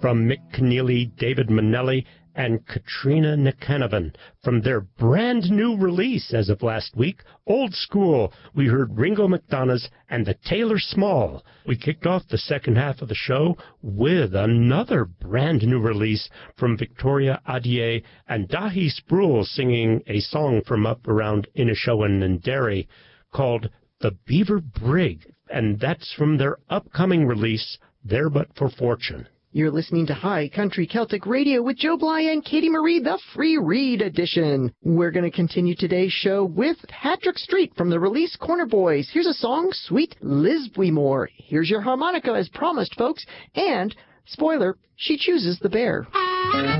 from Mick Keneally, David Manelli, and Katrina Nikanovan. From their brand new release as of last week, Old School, we heard Ringo McDonough's and the Taylor Small. We kicked off the second half of the show with another brand new release from Victoria Adier and Dahi Sproul singing a song from up around Inishowen and Derry called The Beaver Brig, and that's from their upcoming release, There But For Fortune. You're listening to High Country Celtic Radio with Joe Bly and Katie Marie, the Free Read edition. We're going to continue today's show with Patrick Street from the release Corner Boys. Here's a song, Sweet Lisbwymore. Here's your harmonica as promised, folks. And, spoiler, she chooses the bear.